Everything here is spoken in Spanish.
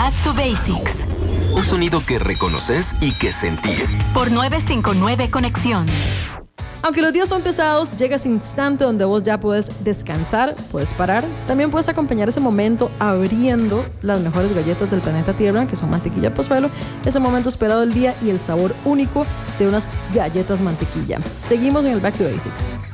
Back to Basics. Un sonido que reconoces y que sentís. Por 959 Conexión. Aunque los días son pesados, llega ese instante donde vos ya puedes descansar, puedes parar. También puedes acompañar ese momento abriendo las mejores galletas del planeta Tierra, que son mantequilla Pozuelo. Ese momento esperado del día y el sabor único de unas galletas mantequilla. Seguimos en el Back to Basics.